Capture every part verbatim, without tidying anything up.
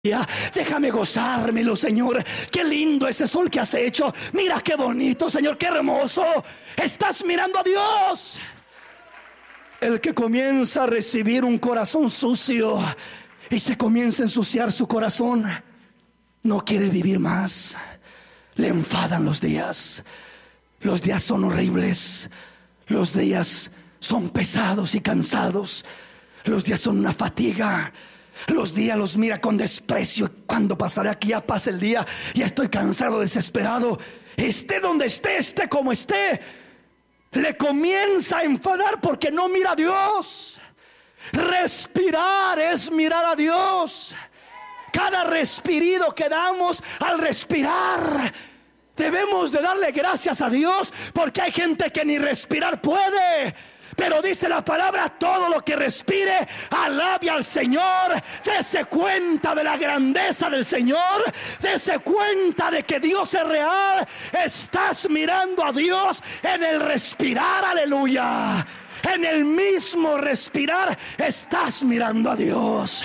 Déjame gozármelo, Señor. Qué lindo ese sol que has hecho. Mira qué bonito, Señor, qué hermoso. Estás mirando a Dios. El que comienza a recibir un corazón sucio y se comienza a ensuciar su corazón, no quiere vivir más. Le enfadan los días. Los días son horribles. Los días son pesados y cansados. Los días son una fatiga. Los días los mira con desprecio. Cuando pasaré aquí, ya pasa el día, ya estoy cansado, desesperado. Esté donde esté, esté como esté, le comienza a enfadar porque no mira a Dios. Respirar es mirar a Dios. Cada respirido que damos al respirar, debemos de darle gracias a Dios, porque hay gente que ni respirar puede. Pero dice la palabra: todo lo que respire, alabe al Señor. Dese cuenta de la grandeza del Señor. Dese cuenta de que Dios es real. Estás mirando a Dios en el respirar, aleluya. En el mismo respirar estás mirando a Dios.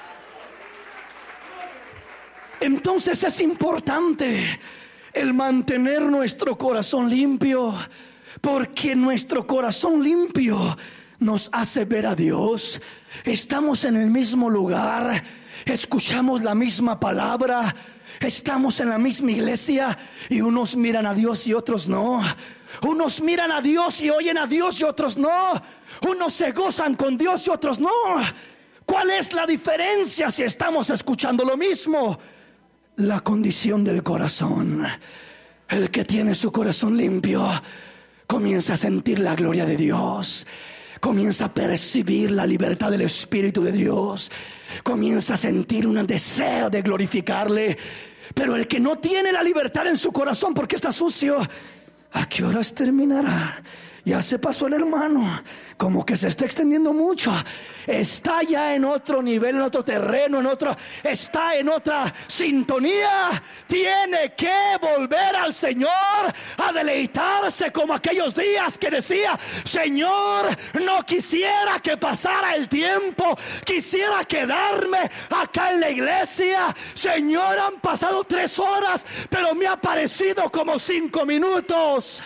Entonces es importante el mantener nuestro corazón limpio, porque nuestro corazón limpio nos hace ver a Dios. Estamos en el mismo lugar, escuchamos la misma palabra, estamos en la misma iglesia, y unos miran a Dios y otros no. Unos miran a Dios y oyen a Dios y otros no. Unos se gozan con Dios y otros no. ¿Cuál es la diferencia si estamos escuchando lo mismo? La condición del corazón. El que tiene su corazón limpio comienza a sentir la gloria de Dios, comienza a percibir la libertad del Espíritu de Dios, comienza a sentir un deseo de glorificarle. Pero el que no tiene la libertad en su corazón porque está sucio, ¿a qué horas terminará? Ya se pasó el hermano, como que se está extendiendo mucho. Está ya en otro nivel, en otro terreno, en otro, está en otra sintonía. Tiene que volver al Señor a deleitarse, como aquellos días que decía: Señor, no quisiera que pasara el tiempo, quisiera quedarme acá en la iglesia. Señor, han pasado tres horas, pero me ha parecido como cinco minutos.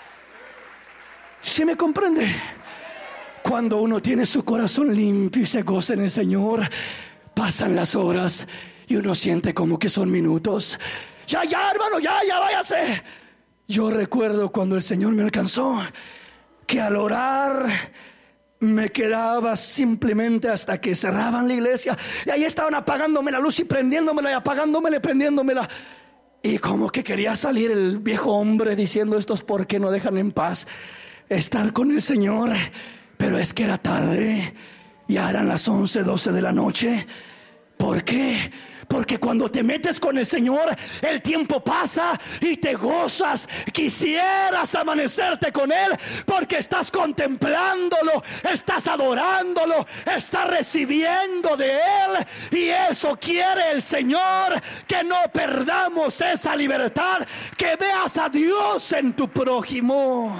¿Sí me comprende? Cuando uno tiene su corazón limpio y se goza en el Señor, pasan las horas y uno siente como que son minutos. Ya, ya, hermano, ya, ya, váyase. Yo recuerdo cuando el Señor me alcanzó, que al orar me quedaba simplemente hasta que cerraban la iglesia, y ahí estaban apagándome la luz y prendiéndomela, y apagándomela y prendiéndomela. Y como que quería salir el viejo hombre diciendo: estos por qué no dejan en paz estar con el Señor. Pero es que era tarde, ya eran las once, doce de la noche. ¿Por qué? Porque cuando te metes con el Señor, el tiempo pasa y te gozas. Quisieras amanecerte con Él, porque estás contemplándolo, estás adorándolo, estás recibiendo de Él. Y eso quiere el Señor, que no perdamos esa libertad, que veas a Dios en tu prójimo.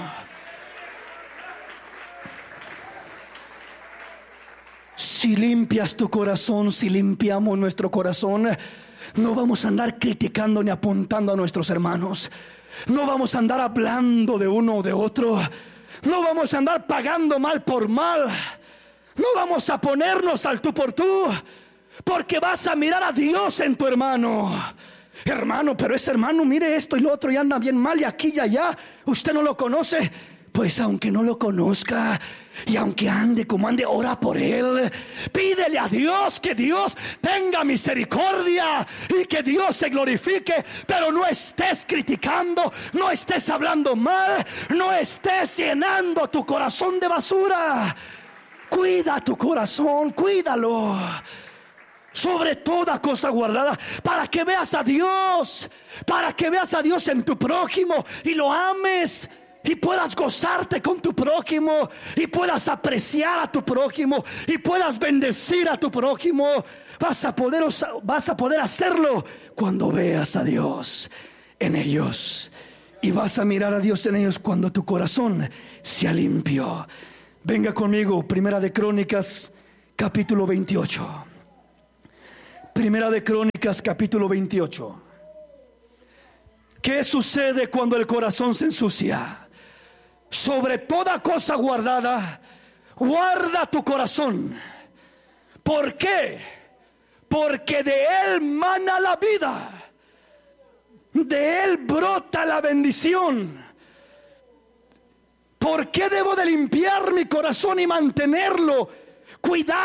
Si limpias tu corazón, si limpiamos nuestro corazón, no vamos a andar criticando ni apuntando a nuestros hermanos. No vamos a andar hablando de uno o de otro. No vamos a andar pagando mal por mal. No vamos a ponernos al tú por tú, porque vas a mirar a Dios en tu hermano. Hermano, pero ese hermano, mire esto y lo otro, y anda bien mal, y aquí y allá. Usted no lo conoce. Pues aunque no lo conozca, y aunque ande como ande, ora por él. Pídele a Dios que Dios tenga misericordia y que Dios se glorifique. Pero no estés criticando, no estés hablando mal, no estés llenando tu corazón de basura. Cuida tu corazón, cuídalo sobre toda cosa guardada, para que veas a Dios, para que veas a Dios en tu prójimo y lo ames, y puedas gozarte con tu prójimo, y puedas apreciar a tu prójimo, y puedas bendecir a tu prójimo. Vas a poder, vas a poder hacerlo cuando veas a Dios en ellos, y vas a mirar a Dios en ellos cuando tu corazón sea limpio. Venga conmigo, Primera de Crónicas, capítulo veintiocho. Primera de Crónicas, capítulo veintiocho. ¿Qué sucede cuando el corazón se ensucia? Sobre toda cosa guardada, guarda tu corazón. ¿Por qué? Porque de él mana la vida, de él brota la bendición. ¿Por qué debo de limpiar mi corazón y mantenerlo? Cuidar